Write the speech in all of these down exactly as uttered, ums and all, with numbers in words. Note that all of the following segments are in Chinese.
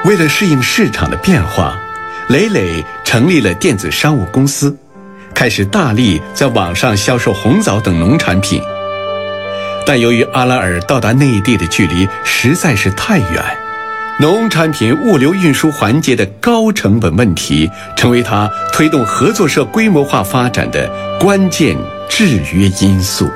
为了适应市场的变化，磊磊成立了电子商务公司，开始大力在网上销售红枣等农产品。但由于阿拉尔到达内地的距离实在是太远，农产品物流运输环节的高成本问题成为他推动合作社规模化发展的关键制约因素。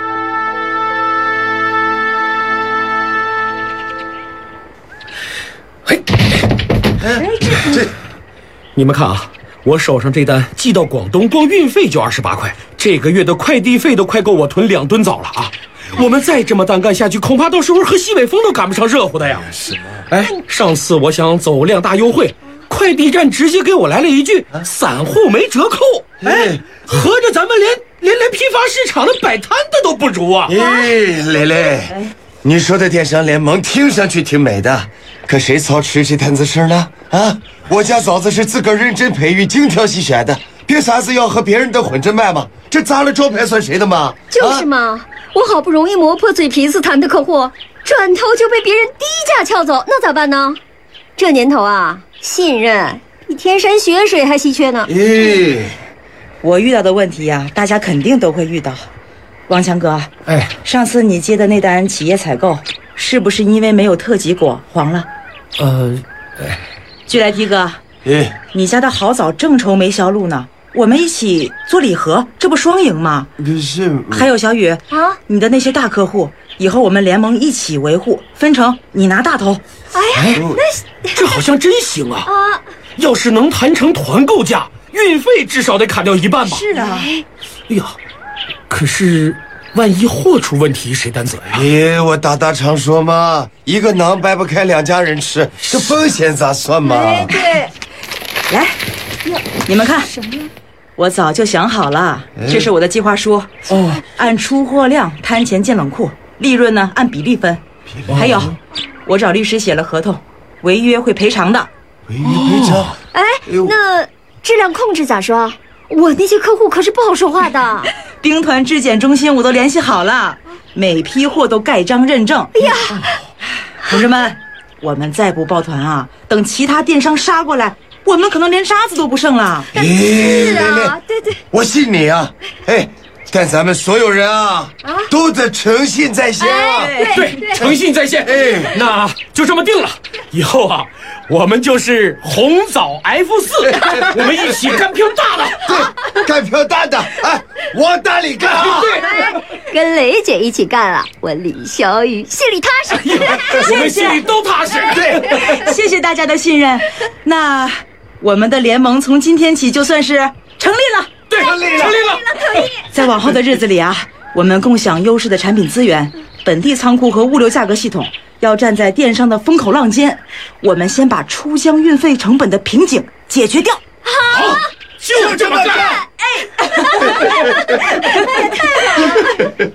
嘿，哎，这这，你们看啊，我手上这单寄到广东，光运费就二十八块，这个月的快递费都快够我囤两吨枣了啊！我们再这么单干下去，恐怕到时候和西北风都赶不上热乎的呀。是吗？哎，上次我想走量大优惠，快递站直接给我来了一句“散户没折扣”，哎，合着咱们连连连批发市场的摆摊的都不如啊！ 咦，磊磊，你说的电商联盟听上去挺美的，可谁操持这摊子事呢？啊，我家枣子是自个儿认真培育、精挑细选的，凭啥子要和别人的混着卖嘛？这砸了招牌算谁的嘛？ 就是嘛，啊、我好不容易磨破嘴皮子谈的客户，转头就被别人低价撬走，那咋办呢？这年头啊，信任比天山雪水还稀缺呢。 咦， 我遇到的问题呀、啊，大家肯定都会遇到。王强哥， 哎， 上次你接的那单企业采购，是不是因为没有特级果黄了？ 呃，哎， 聚来提哥， 哎， 你家的好枣正愁没销路呢，我们一起做礼盒，这不双赢吗？ 不是， 还有小雨啊，你的那些大客户，以后我们联盟一起维护，分成你拿大头。 哎呀，那这好像真行啊！ 啊， 要是能谈成团购价，运费至少得砍掉一半吧？ 是啊。 哎呀，可是万一货出问题，谁担责呀？ 哎，我大大常说嘛，一个馕掰不开两家人吃，这风险咋算嘛？ 哎，对， 来，你们看，我早就想好了，这是我的计划书。 哦， 按出货量摊前建冷库，利润呢按比例分。还有，我找律师写了合同，违约会赔偿的。 违约赔偿？ 哎，那质量控制咋说？我那些客户可是不好说话的。 兵团质检中心我都联系好了，每批货都盖章认证。 哎呀， 同志们，我们再不抱团啊，等其他电商杀过来，我们可能连渣子都不剩了。 哎， 是啊，对对， 我信你啊！哎，但咱们所有人啊，啊都得诚信在先啊！ 哎、 对，对诚信在先。 哎， 那就这么定了。以后啊，我们就是红枣 F 四，我们一起干票大的。 对，干票大的，哎，往大里干啊！ 对，跟雷姐一起干了，我李小雨心里踏实。 我们心里都踏实。 对，谢谢大家的信任。那我们的联盟从今天起就算是成立了。 对，成立了，成立了， 可以。 在往后的日子里啊，我们共享优势的产品资源，本地仓库和物流价格系统，要站在电商的风口浪尖。我们先把出疆运费成本的瓶颈解决掉。 好，就这么干。 哎，那也太好了。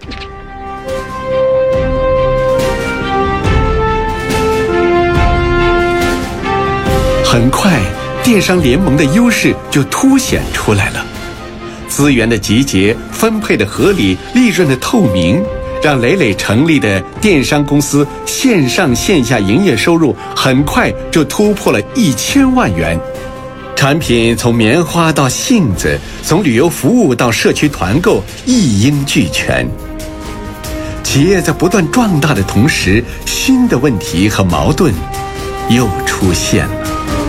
很快，电商联盟的优势就凸显出来了。资源的集结、分配的合理、利润的透明，让磊磊成立的电商公司线上线下营业收入很快就突破了一千万元。产品从棉花到杏子，从旅游服务到社区团购，一应俱全。企业在不断壮大的同时，新的问题和矛盾又出现了。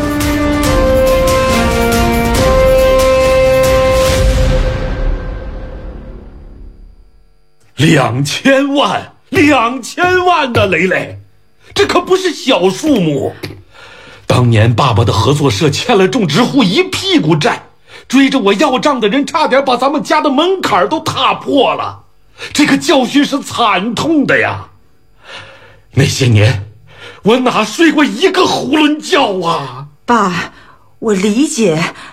两千万，两千万呢，磊磊，这可不是小数目。当年爸爸的合作社欠了种植户一屁股债，追着我要账的人差点把咱们家的门槛都踏破了，这个教训是惨痛的呀。那些年，我哪睡过一个囫囵觉啊？ 爸，我理解，